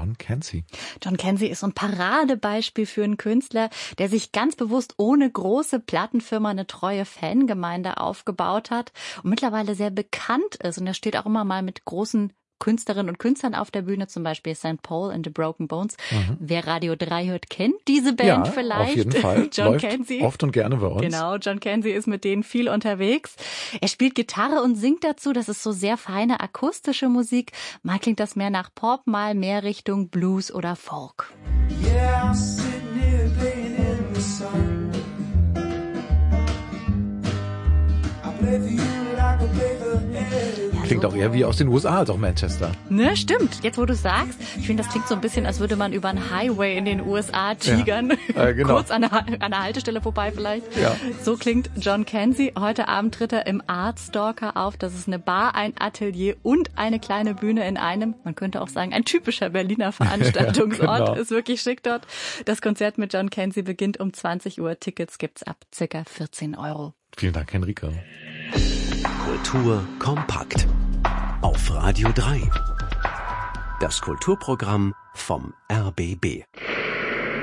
John Kenzie. John Kenzie ist so ein Paradebeispiel für einen Künstler, der sich ganz bewusst ohne große Plattenfirma eine treue Fangemeinde aufgebaut hat und mittlerweile sehr bekannt ist. Und er steht auch immer mal mit großen Künstlerinnen und Künstlern auf der Bühne, zum Beispiel St. Paul and the Broken Bones. Wer Radio 3 hört, kennt diese Band vielleicht. Auf jeden Fall. John Läuft Kenzie. Oft und gerne bei uns. Genau, John Kenzie ist mit denen viel unterwegs. Er spielt Gitarre und singt dazu. Das ist so sehr feine akustische Musik. Mal klingt das mehr nach Pop, mal mehr Richtung Blues oder Folk. Yeah, I'm sitting here playing in the sun. I play for you like a play for hell. Klingt auch eher wie aus den USA als auch Manchester. Ne, stimmt. Jetzt, wo du sagst, ich finde, das klingt so ein bisschen, als würde man über einen Highway in den USA tigern. Ja, genau. Kurz an der Haltestelle vorbei vielleicht. Ja. So klingt John Kenzie. Heute Abend tritt er im Artstalker auf. Das ist eine Bar, ein Atelier und eine kleine Bühne in einem, man könnte auch sagen, ein typischer Berliner Veranstaltungsort. Genau. Ist wirklich schick dort. Das Konzert mit John Kenzie beginnt um 20 Uhr. Tickets gibt's ab ca. 14 €. Vielen Dank, Henrike. Kultur kompakt auf Radio 3. Das Kulturprogramm vom RBB.